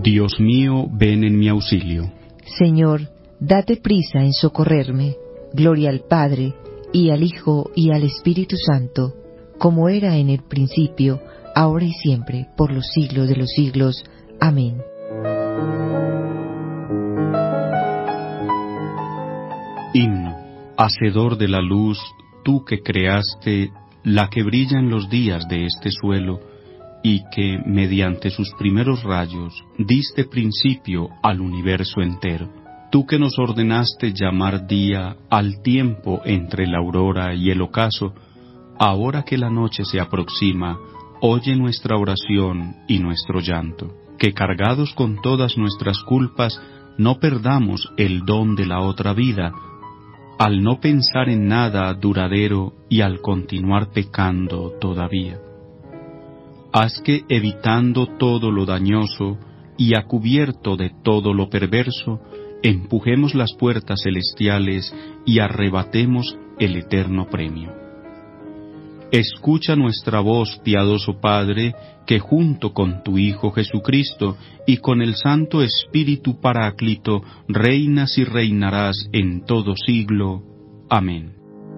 Dios mío, ven en mi auxilio. Señor, date prisa en socorrerme. Gloria al Padre, y al Hijo, y al Espíritu Santo, como era en el principio, ahora y siempre, por los siglos de los siglos. Amén. Himno. Hacedor de la luz, tú que creaste la que brilla en los días de este suelo, y que, mediante sus primeros rayos, diste principio al universo entero. Tú que nos ordenaste llamar día al tiempo entre la aurora y el ocaso, ahora que la noche se aproxima, oye nuestra oración y nuestro llanto. Que cargados con todas nuestras culpas, no perdamos el don de la otra vida, al no pensar en nada duradero y al continuar pecando todavía. Haz que, evitando todo lo dañoso y a cubierto de todo lo perverso, empujemos las puertas celestiales y arrebatemos el eterno premio. Escucha nuestra voz, piadoso Padre, que junto con tu Hijo Jesucristo y con el Santo Espíritu Paráclito reinas y reinarás en todo siglo. Amén.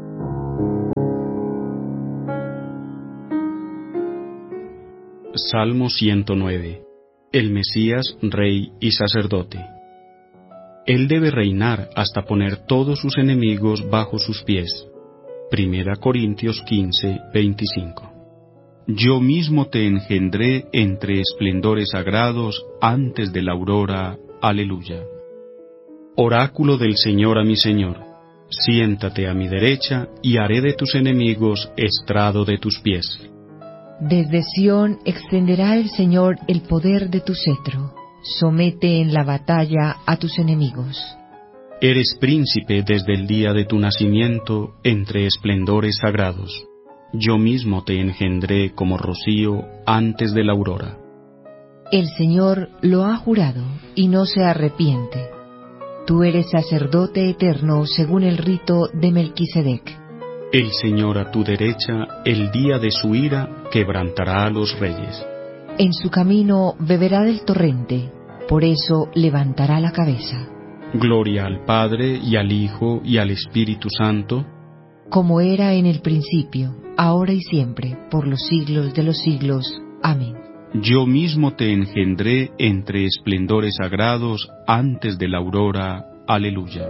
Salmo 109. El Mesías, Rey y Sacerdote. Él debe reinar hasta poner todos sus enemigos bajo sus pies. 1 Corintios 15, 25. Yo mismo te engendré entre esplendores sagrados antes de la aurora. Aleluya. Oráculo del Señor a mi Señor, siéntate a mi derecha y haré de tus enemigos estrado de tus pies. Desde Sión extenderá el Señor el poder de tu cetro. Somete en la batalla a tus enemigos. Eres príncipe desde el día de tu nacimiento entre esplendores sagrados. Yo mismo te engendré como rocío antes de la aurora. El Señor lo ha jurado y no se arrepiente. Tú eres sacerdote eterno según el rito de Melquisedec. El Señor a tu derecha, el día de su ira, quebrantará a los reyes. En su camino beberá del torrente, por eso levantará la cabeza. Gloria al Padre, y al Hijo, y al Espíritu Santo, como era en el principio, ahora y siempre, por los siglos de los siglos. Amén. Yo mismo te engendré entre esplendores sagrados antes de la aurora. Aleluya.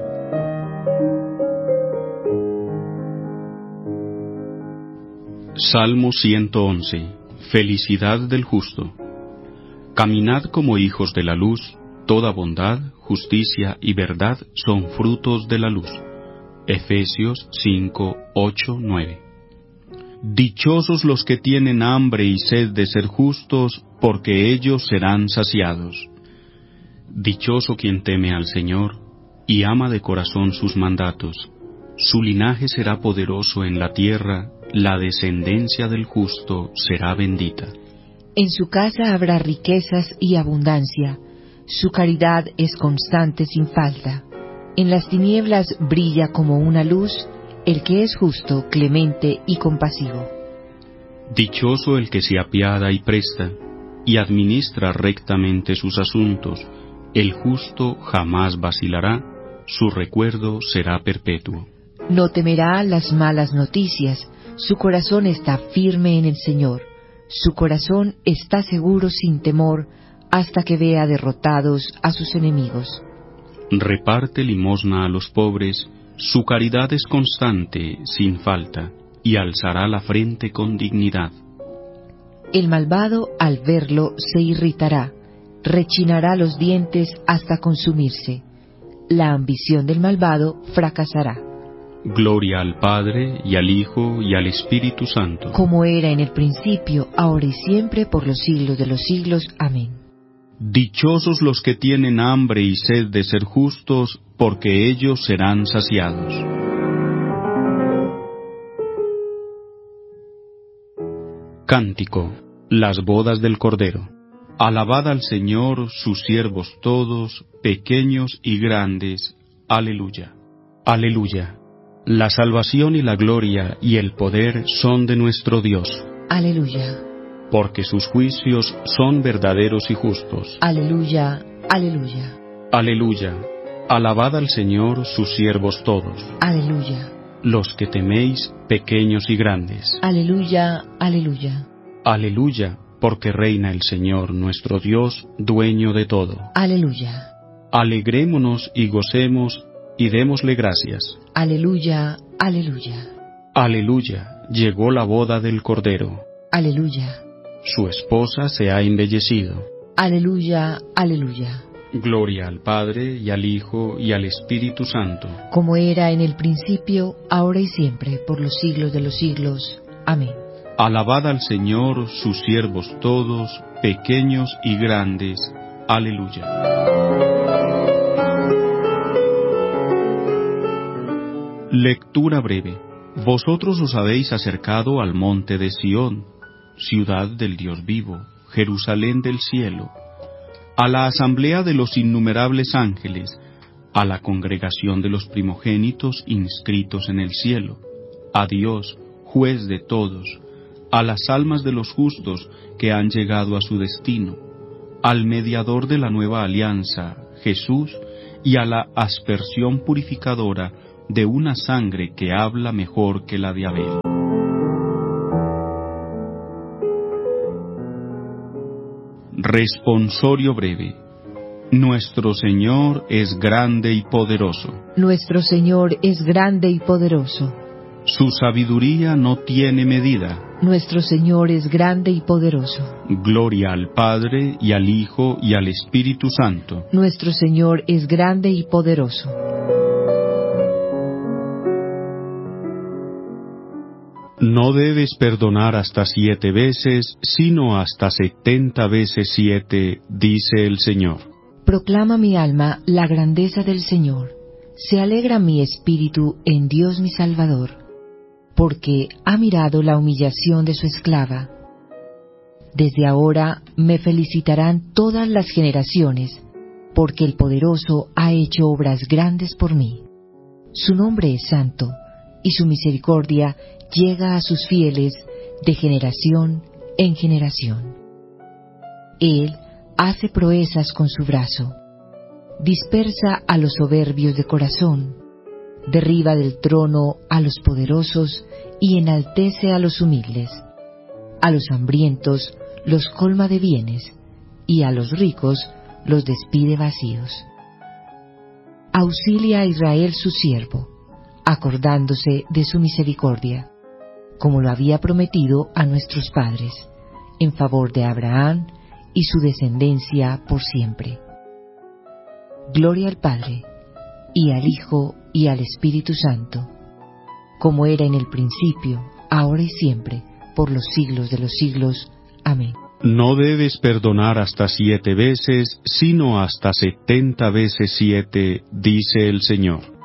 Salmo 111. Felicidad del justo. Caminad como hijos de la luz, toda bondad, justicia y verdad son frutos de la luz. Efesios 5, 8, 9. Dichosos los que tienen hambre y sed de ser justos, porque ellos serán saciados. Dichoso quien teme al Señor y ama de corazón sus mandatos. Su linaje será poderoso en la tierra, la descendencia del justo será bendita. En su casa habrá riquezas y abundancia. Su caridad es constante sin falta. En las tinieblas brilla como una luz el que es justo, clemente y compasivo. Dichoso el que se apiada y presta, y administra rectamente sus asuntos. El justo jamás vacilará, su recuerdo será perpetuo. No temerá las malas noticias, su corazón está firme en el Señor. Su corazón está seguro sin temor, hasta que vea derrotados a sus enemigos. Reparte limosna a los pobres, su caridad es constante, sin falta, y alzará la frente con dignidad. El malvado, al verlo, se irritará, rechinará los dientes hasta consumirse. La ambición del malvado fracasará. Gloria al Padre, y al Hijo, y al Espíritu Santo. Como era en el principio, ahora y siempre, por los siglos de los siglos. Amén. Dichosos los que tienen hambre y sed de ser justos, porque ellos serán saciados. Cántico. Las bodas del Cordero. Alabad al Señor, sus siervos todos, pequeños y grandes. Aleluya. Aleluya. La salvación y la gloria y el poder son de nuestro Dios. Aleluya. porque sus juicios son verdaderos y justos. Aleluya, aleluya. Aleluya. Alabad al Señor sus siervos todos, Aleluya, los que teméis, pequeños y grandes. aleluya, aleluya. Aleluya, porque reina el Señor nuestro Dios, dueño de todo. Aleluya, Alegrémonos y gocemos y démosle gracias. aleluya, aleluya. Aleluya, llegó la boda del Cordero. Aleluya, Su esposa se ha embellecido. aleluya, aleluya. Gloria al Padre, y al Hijo, y al Espíritu Santo. Como era en el principio, ahora y siempre, por los siglos de los siglos. Amén. Alabad al Señor sus siervos todos, pequeños y grandes. Aleluya. Lectura breve. Vosotros os habéis acercado al monte de Sión, ciudad del Dios vivo, Jerusalén del cielo, a la asamblea de los innumerables ángeles, a la congregación de los primogénitos inscritos en el cielo, a Dios, juez de todos, a las almas de los justos que han llegado a su destino, al mediador de la nueva alianza, Jesús, y a la aspersión purificadora de una sangre que habla mejor que la de Abel. Responsorio breve. Nuestro Señor es grande y poderoso. Nuestro Señor es grande y poderoso. Su sabiduría no tiene medida. Nuestro Señor es grande y poderoso. Gloria al Padre, y al Hijo, y al Espíritu Santo. Nuestro Señor es grande y poderoso. No debes perdonar hasta 7 veces, sino hasta 70 veces 7, dice el Señor. Proclama mi alma la grandeza del Señor. Se alegra mi espíritu en Dios mi Salvador, porque ha mirado la humillación de su esclava. Desde ahora me felicitarán todas las generaciones, porque el Poderoso ha hecho obras grandes por mí. Su nombre es santo, y su misericordia llega a sus fieles de generación en generación. Él hace proezas con su brazo, dispersa a los soberbios de corazón, derriba del trono a los poderosos y enaltece a los humildes. A los hambrientos los colma de bienes, y a los ricos los despide vacíos. Auxilia a Israel su siervo, acordándose de su misericordia, como lo había prometido a nuestros padres, en favor de Abraham y su descendencia por siempre. Gloria al Padre, y al Hijo, y al Espíritu Santo, como era en el principio, ahora y siempre, por los siglos de los siglos. Amén. No debes perdonar hasta 7 veces, sino hasta 70 veces 7, dice el Señor.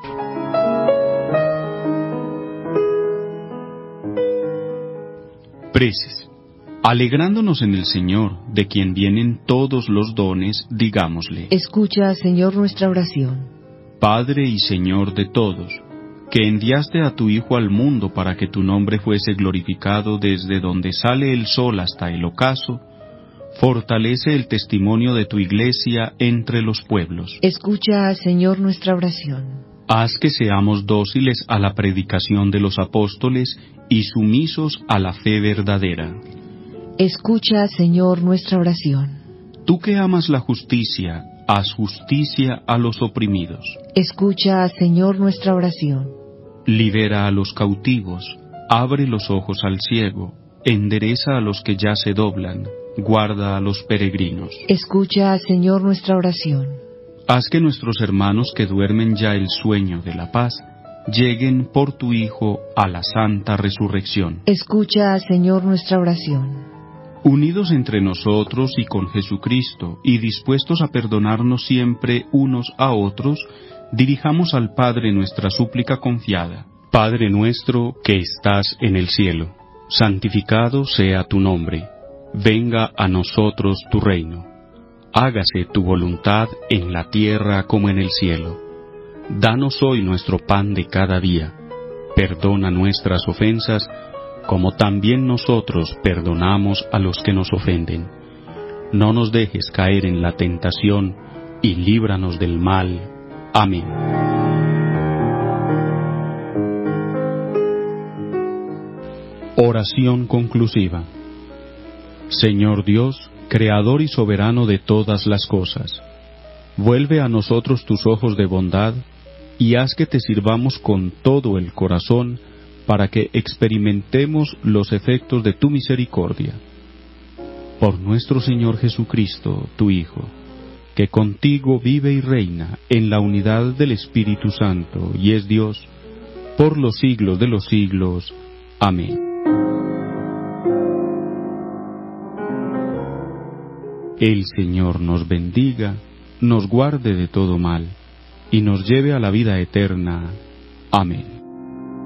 Preces. Alegrándonos en el Señor, de quien vienen todos los dones, digámosle: Escucha, Señor, nuestra oración. Padre y Señor de todos, que enviaste a tu Hijo al mundo para que tu nombre fuese glorificado desde donde sale el sol hasta el ocaso, fortalece el testimonio de tu Iglesia entre los pueblos. Escucha, Señor, nuestra oración. Haz que seamos dóciles a la predicación de los apóstoles y sumisos a la fe verdadera. Escucha, Señor, nuestra oración. Tú que amas la justicia, haz justicia a los oprimidos. Escucha, Señor, nuestra oración. Libera a los cautivos, abre los ojos al ciego, endereza a los que ya se doblan, guarda a los peregrinos. Escucha, Señor, nuestra oración. Haz que nuestros hermanos que duermen ya el sueño de la paz, lleguen por tu Hijo a la santa resurrección. Escucha, Señor, nuestra oración. Unidos entre nosotros y con Jesucristo, y dispuestos a perdonarnos siempre unos a otros, dirijamos al Padre nuestra súplica confiada. Padre nuestro que estás en el cielo, santificado sea tu nombre. Venga a nosotros tu reino. Hágase tu voluntad en la tierra como en el cielo. Danos hoy nuestro pan de cada día. Perdona nuestras ofensas, como también nosotros perdonamos a los que nos ofenden. No nos dejes caer en la tentación, y líbranos del mal. Amén. Oración conclusiva. Señor Dios, Creador y soberano de todas las cosas, vuelve a nosotros tus ojos de bondad, y haz que te sirvamos con todo el corazón, para que experimentemos los efectos de tu misericordia. Por nuestro Señor Jesucristo, tu Hijo, que contigo vive y reina en la unidad del Espíritu Santo, y es Dios, por los siglos de los siglos. Amén. El Señor nos bendiga, nos guarde de todo mal, y nos lleve a la vida eterna. Amén.